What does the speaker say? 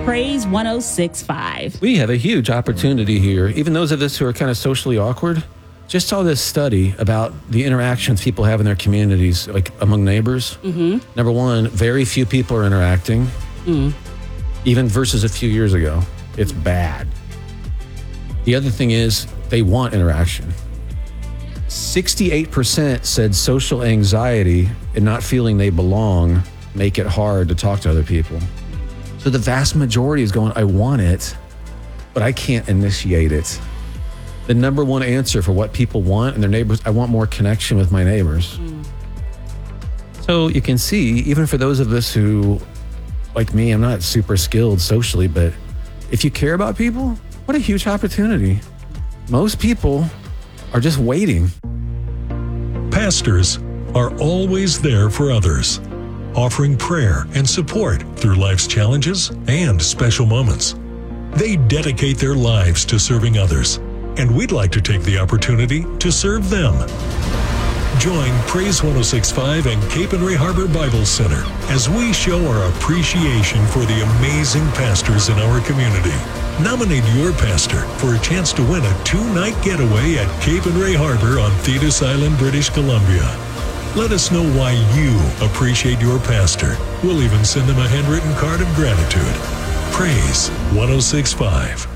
Praise 106.5. We have a huge opportunity here. Even those of us who are kind of socially awkward, just saw this study about the interactions people have in their communities, like among neighbors. Number one, very few people are interacting, even versus a few years ago. It's bad. The other thing is they want interaction. 68% said social anxiety and not feeling they belong make it hard to talk to other people. So the vast majority is going, I want it, but I can't initiate it. The number one answer for what people want and their neighbors, I want more connection with my neighbors. So you can see, even for those of us who, like me, I'm not super skilled socially, but if you care about people, what a huge opportunity. Most people are just waiting. Pastors are always there for others, offering prayer and support through life's challenges and special moments. They dedicate their lives to serving others, and we'd like to take the opportunity to serve them. Join Praise 106.5 and Cape and Ray Harbor Bible Center as we show our appreciation for the amazing pastors in our community. Nominate your pastor for a chance to win a 2-night getaway at Cape and Ray Harbor on Thetis Island, British Columbia. Let us know why you appreciate your pastor. We'll even send them a handwritten card of gratitude. Praise 106.5.